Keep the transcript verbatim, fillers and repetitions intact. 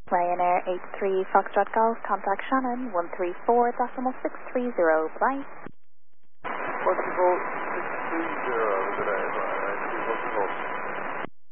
Ryanair eight three Foxtrot Golf, contact Shannon one three four decimal six three zero. Bye. Possible six three